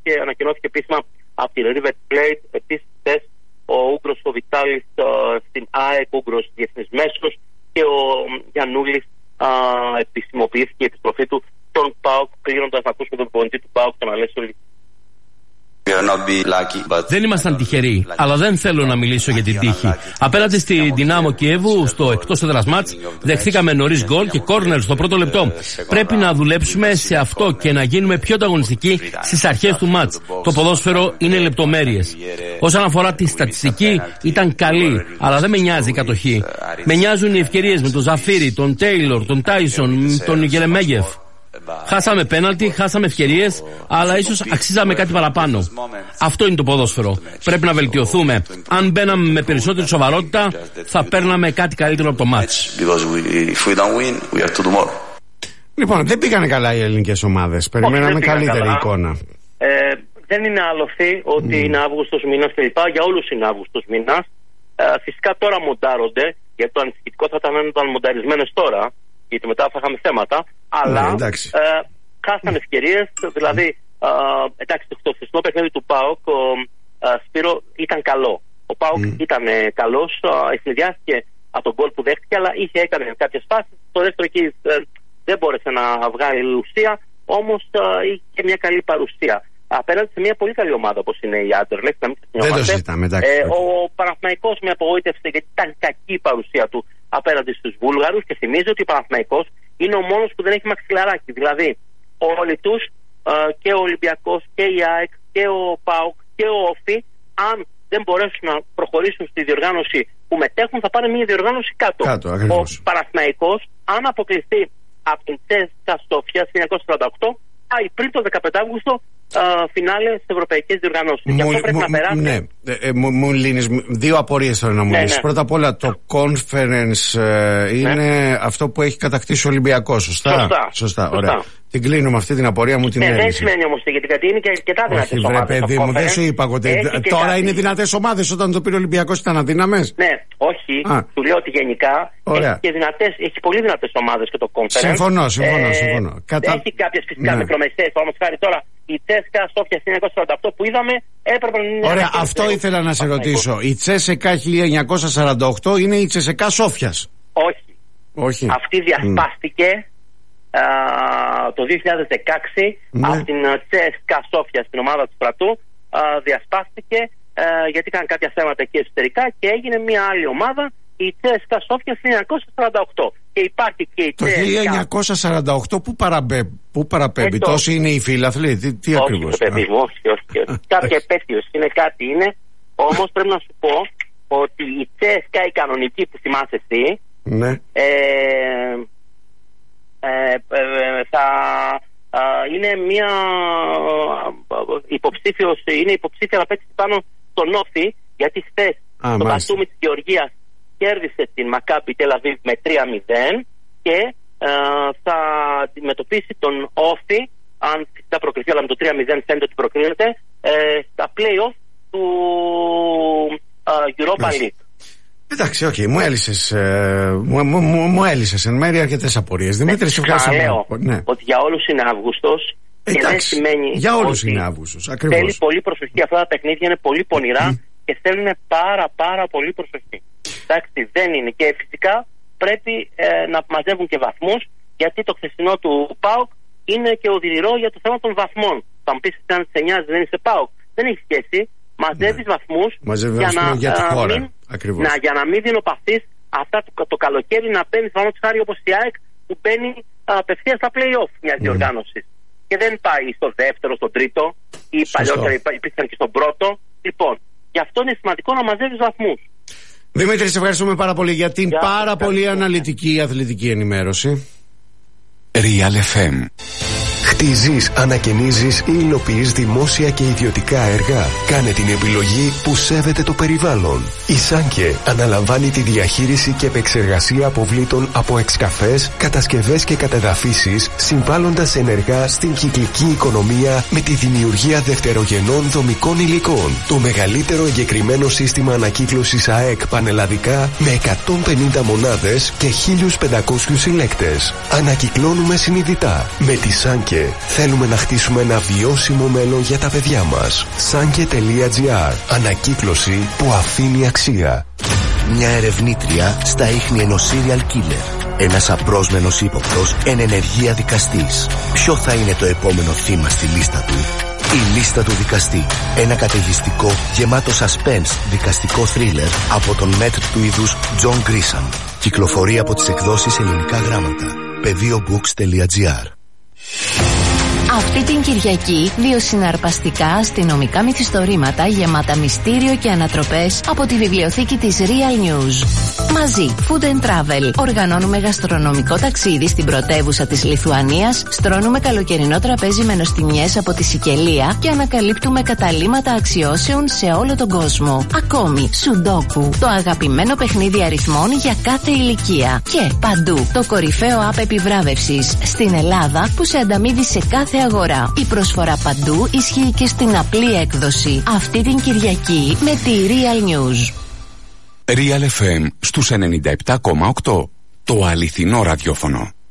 ανακοινώθηκε επίσημα από τη River Plate. Επίσης, χθες ο Ούγκρος ο Βιτάλης στην ΑΕΚ, ο Ούγκρος διεθνής μέσος, και ο Γιαννούλης επισημοποιήθηκε η επιστροφή του στον ΠΑΟΚ, κλείνοντας να ακούσουμε τον προπονητή του ΠΑΟΚ, τον Αλέξο Λιβύη. Δεν ήμασταν τυχεροί, αλλά δεν θέλω να μιλήσω για την τύχη. Απέναντι στη Δυνάμο Κιέβου, στο εκτός έδρας μάτς, δεχθήκαμε νωρίς γκολ και κόρνερ στο πρώτο λεπτό. Πρέπει να δουλέψουμε σε αυτό και να γίνουμε πιο ανταγωνιστικοί στις αρχές του μάτς. Το ποδόσφαιρο είναι λεπτομέρειες. Όσον αφορά τη στατιστική, ήταν καλή, αλλά δεν με νοιάζει η κατοχή. Με νοιάζουν οι ευκαιρίες με τον Ζαφίρι, τον Τέιλορ, τον Τάισον, τον Γερεμέγεφ. Χάσαμε πέναλτι, χάσαμε ευκαιρίες, αλλά ίσως αξίζαμε κάτι παραπάνω. Αυτό είναι το ποδόσφαιρο. Πρέπει να βελτιωθούμε. Αν μπαίναμε με περισσότερη σοβαρότητα, θα παίρναμε κάτι καλύτερο από το μάτς. Λοιπόν, δεν πήγανε καλά οι ελληνικές ομάδες. Περιμέναμε καλύτερη εικόνα. Δεν είναι άλοθη ότι είναι Αύγουστος μήνας κλπ. Για όλους είναι Αύγουστος μήνας. Φυσικά τώρα μοντάρονται, γιατί το ανησυχητικό θα ήταν αν ήταν μονταρισμένες τώρα, γιατί μετά θα είχαμε θέματα. Αλλά χάσαν ευκαιρίες. Δηλαδή, εντάξει, το χθεσινό παιχνίδι του ΠΑΟΚ, ο Σπύρο, ήταν καλό. Ο ΠΑΟΚ ήταν καλός, ευνηδιάστηκε από τον γκολ που δέχτηκε, αλλά έκανε κάποιες φάσεις. Το δεύτερο εκεί δεν μπόρεσε να βγάλει ουσία, όμως είχε μια καλή παρουσία. Απέναντι σε μια πολύ καλή ομάδα όπως είναι η Άντερλεχτ, να μην δεν το συζητάμε, ο Παναθηναϊκός με απογοήτευσε, γιατί ήταν κακή η παρουσία του απέναντι στους Βούλγαρους, και θυμίζω ότι ο Παναθηναϊκός είναι ο μόνος που δεν έχει μαξιλαράκι. Δηλαδή, όλοι τους, και ο Ολυμπιακός και η ΑΕΚ και ο ΠΑΟΚ και ο ΟΦΗ, αν δεν μπορέσουν να προχωρήσουν στη διοργάνωση που μετέχουν, θα πάνε μια διοργάνωση κάτω. Ο Παναθηναϊκός, αν αποκλειστεί από την ΤΣΣΚΑ Σόφια 1948, πάει πριν το 15 Αύγουστο φινάλε στις ευρωπαϊκές διοργανώσεις. Και αυτό πρέπει να περάσει. Ναι, μου λύνεις δύο απορίες θέλω να μου λύσεις. Πρώτα απ' όλα, το conference είναι αυτό που έχει κατακτήσει ο Ολυμπιακός, σωστά. Ωραία. Την κλείνω με αυτή την απορία μου, την έλυση. Δεν σημαίνει όμως, γιατί είναι και αρκετά δυνατές ομάδες. Παιδί μου, δεν σου είπα ότι τώρα είναι δυνατές ομάδες, όταν το πήρε ο Ολυμπιακός ήταν αδύναμες. Ναι, όχι. Του λέω ότι γενικά έχει πολύ δυνατές ομάδες και το conference. Συμφωνώ. Έχει κάποιες φυσικά μικρομεσαίες, όμως χάρη τώρα. Η ΤΣΣΚΑ Σόφια 1948 που είδαμε έπρεπε να είναι. Ωραία, αυτό ήθελα να σε ρωτήσω. Η ΤΣΣΚΑ 1948 είναι η ΤΣΣΚΑ Σόφιας? Όχι. Αυτή διασπάστηκε το 2016 από την ΤΣΣΚΑ Σόφια, στην ομάδα του στρατού. Διασπάστηκε γιατί είχαν κάποια θέματα εκεί εσωτερικά και έγινε μια άλλη ομάδα, η ΤΣΣΚΑ Σόφια 1948. Και υπάρχει και η το 1948 πού παραπέμπει, τόσοι είναι οι φίλαθλοι, τι ακριβώς? Όχι. Κάποια επέτειος είναι κάτι είναι, όμως πρέπει να σου πω ότι η ΤΣΣΚΑ η κανονική που θυμάσαι εσύ, θα είναι μια υποψήφια να παίξει πάνω στον Όφη, γιατί χθες το Μπατούμι της Γεωργίας κέρδισε την Μακάμπι Τελ Αβίβ με 3-0 και θα αντιμετωπίσει τον Όφη, αν φυσικά προκριθεί, αλλά με το 3-0 φαίνεται ότι προκρίνεται, στα play-off του Europa League. Εντάξει, μου έλυσες εν μέρει αρκετές απορίες. Δημήτρη, σου ευχαριστώ. Λέω ότι για όλους είναι Αύγουστος. Και δεν σημαίνει για όλους είναι Αύγουστος. Ακριβώς. Θέλει πολύ προσοχή. Αυτά τα παιχνίδια είναι πολύ πονηρά και θέλουν πάρα πολύ προσοχή. Εντάξει, δεν είναι. Και φυσικά πρέπει να μαζεύουν και βαθμούς, γιατί το χθεσινό του ΠΑΟΚ είναι και οδυνηρό για το θέμα των βαθμών. Θα μου πεις αν σε νοιάζει, δεν είσαι ΠΑΟΚ. Δεν έχει σχέση. Μαζεύεις βαθμούς για να μην δεινοπαθείς αυτά το καλοκαίρι, να μπαίνει πάνω του χάρη όπως η ΑΕΚ που μπαίνει απευθείας στα play-off μιας διοργάνωσης. Και δεν πάει στο δεύτερο, στο τρίτο, ή παλιότερα υπήρχαν και στον πρώτο. Λοιπόν, γι' αυτό είναι σημαντικό να μαζεύεις βαθμούς. Δημήτρη, σε ευχαριστούμε πάρα πολύ για την πάρα πολύ αναλυτική αθλητική ενημέρωση. Real FM. Χτίζεις, ανακαινίζεις ή υλοποιείς δημόσια και ιδιωτικά έργα? Κάνε την επιλογή που σέβεται το περιβάλλον. Η Σάνκε αναλαμβάνει τη διαχείριση και επεξεργασία αποβλήτων από εξκαφές, κατασκευές και κατεδαφίσεις, συμβάλλοντας ενεργά στην κυκλική οικονομία με τη δημιουργία δευτερογενών δομικών υλικών. Το μεγαλύτερο εγκεκριμένο σύστημα ανακύκλωσης ΑΕΚ πανελλαδικά με 150 μονάδες και 1.500 συλλέκτες. Ανακυκλώνουμε συνειδητά. Με τη Σάνκε Σάνκε. Θέλουμε να χτίσουμε ένα βιώσιμο μέλλον για τα παιδιά μας. Sanke.gr. Ανακύκλωση που αφήνει αξία. Μια ερευνήτρια στα ίχνη ενός serial killer. Ένας απρόσμενος ύποπτος εν ενεργεία δικαστής. Ποιο θα είναι το επόμενο θύμα στη λίστα του? Η λίστα του δικαστή. Ένα καταιγιστικό, γεμάτο suspense δικαστικό θρίλερ από τον μέτρ του είδους John Grisham. Κυκλοφορεί από τις εκδόσεις Ελληνικά Γράμματα. Πεδίobooks.gr. Αυτή την Κυριακή, 2 συναρπαστικά αστυνομικά μυθιστορήματα γεμάτα μυστήριο και ανατροπές από τη βιβλιοθήκη της Real News. Μαζί, Food and Travel. Οργανώνουμε γαστρονομικό ταξίδι στην πρωτεύουσα της Λιθουανίας, στρώνουμε καλοκαιρινό τραπέζι με νοστιμιές από τη Σικελία και ανακαλύπτουμε καταλύματα αξιώσεων σε όλο τον κόσμο. Ακόμη, Σουντόκου, το αγαπημένο παιχνίδι αριθμών για κάθε ηλικία. Και παντού, το κορυφαίο app επιβράβευσης στην Ελλάδα που σε ανταμείβει σε κάθε αγορά. Η προσφορά παντού ισχύει και στην απλή έκδοση. Αυτή την Κυριακή με τη Real News. Real FM στους 97,8. Το αληθινό ραδιόφωνο.